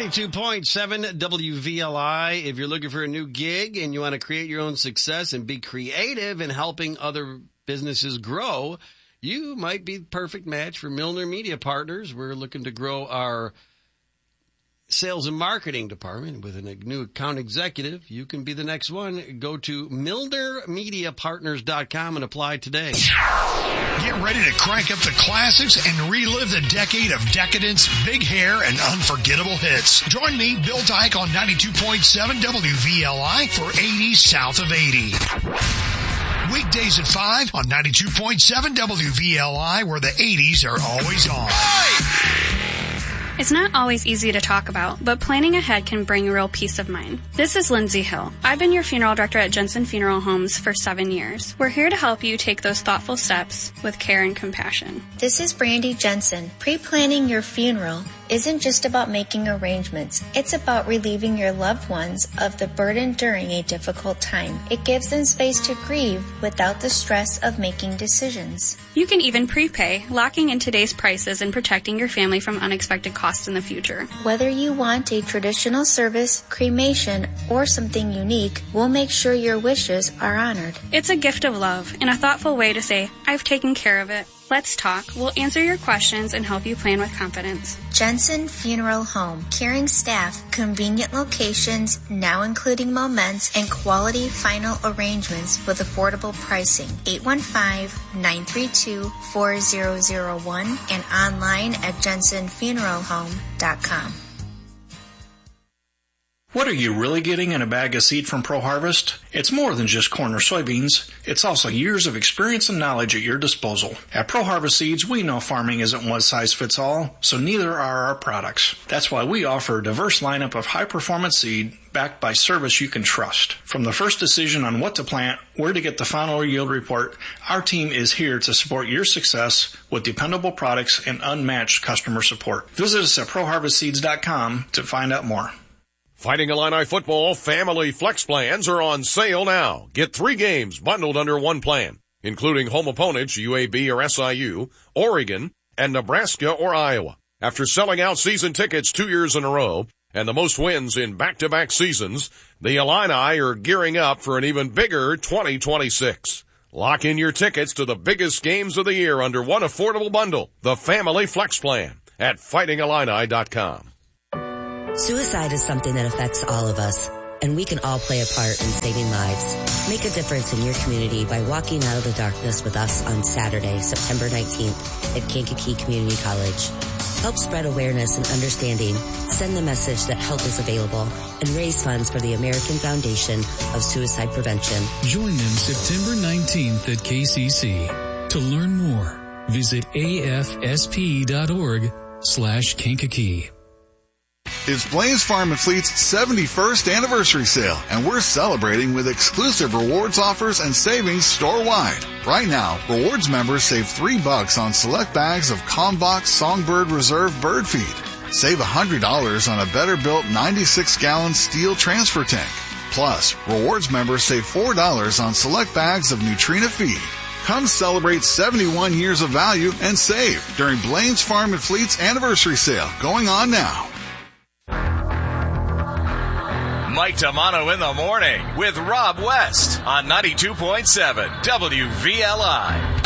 92.7 WVLI. If you're looking for a new gig and you want to create your own success and be creative in helping other businesses grow, you might be the perfect match for Milner Media Partners. We're looking to grow our sales and marketing department with a new account executive. You can be the next one. Go to MilnerMediaPartners.com and apply today. Get ready to crank up the classics and relive the decade of decadence, big hair, and unforgettable hits. Join me, Bill Dyke, on 92.7 WVLI for 80s South of 80. Weekdays at 5 on 92.7 WVLI, where the 80s are always on. It's not always easy to talk about, but planning ahead can bring real peace of mind. This is Lindsay Hill. I've been your funeral director at Jensen Funeral Homes for 7 years. We're here to help you take those thoughtful steps with care and compassion. This is Brandy Jensen. Pre-planning your funeral isn't just about making arrangements. It's about relieving your loved ones of the burden during a difficult time. It gives them space to grieve without the stress of making decisions. You can even prepay, locking in today's prices and protecting your family from unexpected costs in the future. Whether you want a traditional service, cremation, or something unique, we'll make sure your wishes are honored. It's a gift of love and a thoughtful way to say, I've taken care of it. Let's talk. We'll answer your questions and help you plan with confidence. Jensen Funeral Home. Caring staff, convenient locations, now including moments, and quality final arrangements with affordable pricing. 815-932-4001 and online at jensenfuneralhome.com. What are you really getting in a bag of seed from Pro Harvest? It's more than just corn or soybeans. It's also years of experience and knowledge at your disposal. At Pro Harvest Seeds, we know farming isn't one size fits all, so neither are our products. That's why we offer a diverse lineup of high-performance seed backed by service you can trust. From the first decision on what to plant, where to get the final yield report, our team is here to support your success with dependable products and unmatched customer support. Visit us at ProHarvestSeeds.com to find out more. Fighting Illini football family flex plans are on sale now. Get 3 games bundled under one plan, including home opponents UAB or SIU, Oregon, and Nebraska or Iowa. After selling out season tickets 2 years in a row and the most wins in back-to-back seasons, the Illini are gearing up for an even bigger 2026. Lock in your tickets to the biggest games of the year under one affordable bundle, the Family Flex Plan, at FightingIllini.com. Suicide is something that affects all of us, and we can all play a part in saving lives. Make a difference in your community by walking out of the darkness with us on Saturday, September 19th at Kankakee Community College. Help spread awareness and understanding, send the message that help is available, and raise funds for the American Foundation of Suicide Prevention. Join them September 19th at KCC. To learn more, visit afsp.org/Kankakee. It's Blaine Farm and Fleet's 71st anniversary sale, and we're celebrating with exclusive rewards offers and savings store-wide. Right now, rewards members save $3 on select bags of Kalmbach Songbird Reserve bird feed. Save $100 on a better-built 96-gallon steel transfer tank. Plus, rewards members save $4 on select bags of Nutrina feed. Come celebrate 71 years of value and save during Blaine's Farm and Fleet's anniversary sale going on now. Mike Tamano in the morning with Rob West on 92.7 WVLI.